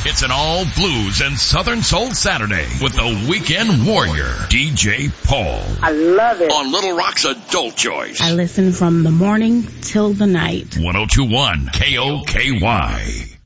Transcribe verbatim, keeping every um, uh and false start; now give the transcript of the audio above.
It's an all blues and Southern Soul Saturday with the Weekend Warrior, D J Paul. I love it. On Little Rock's Adult Choice. I listen from the morning till the night. ten twenty-one K O K Y.